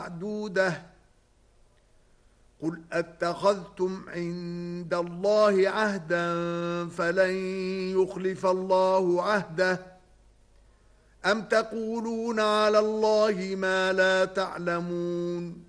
معدودة قل اتخذتم عند الله عهدا فلن يخلف الله عهده أم تقولون على الله ما لا تعلمون